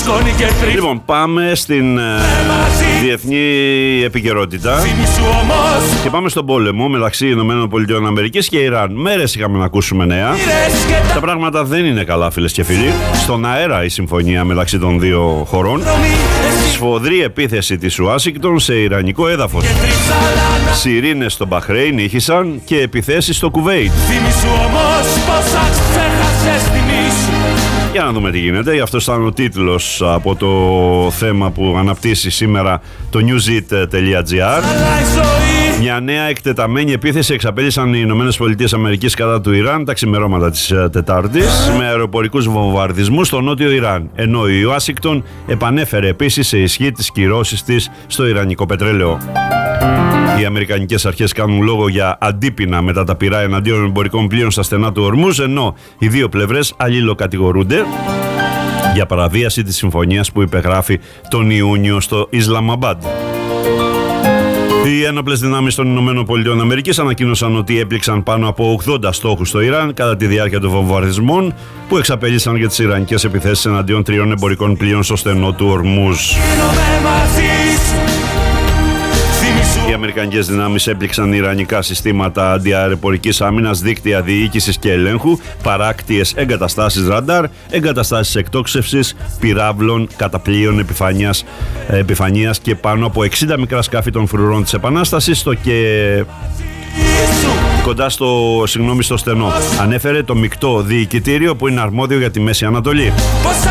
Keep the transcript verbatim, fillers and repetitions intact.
Λοιπόν, πάμε στην ε, διεθνή επικαιρότητα και πάμε στον πόλεμο μεταξύ Ηνωμένων Πολιτειών Αμερικής και Ιράν. Μέρες είχαμε να ακούσουμε νέα. Τα πράγματα δεν είναι καλά, φίλες και φίλοι. Στον αέρα η συμφωνία μεταξύ των δύο χωρών. Σφοδρή επίθεση της Ουάσιγκτον σε ιρανικό έδαφος. Σιρήνες στο Μπαχρέιν ήχησαν και επιθέσεις στο Κουβέιτ. Για να δούμε τι γίνεται. Αυτό ήταν ο τίτλος από το θέμα που αναπτύσσει σήμερα το newsit τελεία gr. Μια νέα εκτεταμένη επίθεση εξαπέλυσαν οι Ηνωμένες Πολιτείες Αμερικής κατά του Ιράν τα ξημερώματα της Τετάρτης με αεροπορικούς βομβαρδισμούς στο νότιο Ιράν, ενώ η Ουάσιγκτον επανέφερε επίσης σε ισχύ τις κυρώσεις της στο ιρανικό πετρέλαιο. Οι αμερικανικές αρχές κάνουν λόγο για αντίπεινα μετά τα πυρά εναντίον εμπορικών πλοίων στα στενά του Ορμούζ, ενώ οι δύο πλευρές αλληλοκατηγορούνται για παραβίαση της συμφωνίας που υπεγράφει τον Ιούνιο στο Ισλαμαμπάντ. Οι ένοπλες δυνάμεις των Ηνωμένων Πολιτειών Αμερικής ανακοίνωσαν ότι έπληξαν πάνω από ογδόντα στόχους στο Ιράν κατά τη διάρκεια των βομβαρδισμών που εξαπέλυσαν για τις ιρανικές επιθέσεις εναντίον τριών εμπορικών πλοίων στο στενό του Ορμούζ. Οι αμερικανικές δυνάμεις έπληξαν ιρανικά συστήματα αντιαεροπορικής άμυνας, δίκτυα διοίκησης και ελέγχου, παράκτιες εγκαταστάσεις ραντάρ, εγκαταστάσεις εκτόξευσης, πυράβλων, καταπλοίων επιφανείας, επιφανείας και πάνω από εξήντα μικρά σκάφη των φρουρών της Επανάστασης στο και... κοντά στο, συγγνώμη, στο στενό. Ανέφερε το μεικτό διοικητήριο που είναι αρμόδιο για τη Μέση Ανατολή.